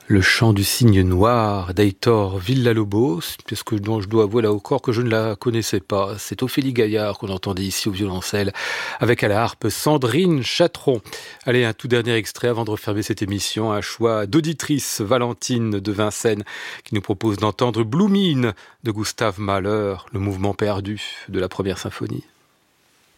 Le chant du cygne noir d'Heitor Villa-Lobos, dont je dois avouer là encore que je ne la connaissais pas. C'est Ophélie Gaillard qu'on entendait ici au violoncelle, avec à la harpe Sandrine Chatron. Allez, un tout dernier extrait avant de refermer cette émission, un choix d'auditrice Valentine de Vincennes qui nous propose d'entendre Blue Mean de Gustav Mahler, le mouvement perdu de la première symphonie.